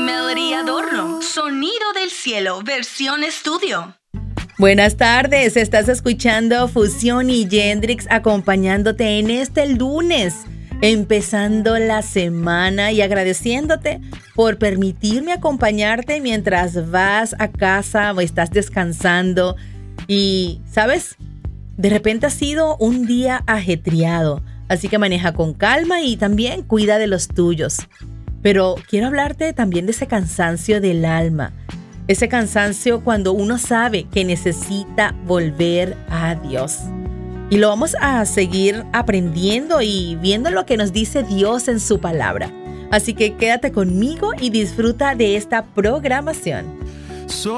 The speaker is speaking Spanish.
Melody Adorno, Sonido del Cielo, versión estudio. Buenas tardes, estás escuchando Fusión y Gendrix acompañándote en este lunes, empezando la semana y agradeciéndote por permitirme acompañarte mientras vas a casa o estás descansando. Y, ¿sabes? De repente ha sido un día ajetreado, así que maneja con calma y también cuida de los tuyos. Pero quiero hablarte también de ese cansancio del alma. Ese cansancio cuando uno sabe que necesita volver a Dios. Y lo vamos a seguir aprendiendo y viendo lo que nos dice Dios en su palabra. Así que quédate conmigo y disfruta de esta programación.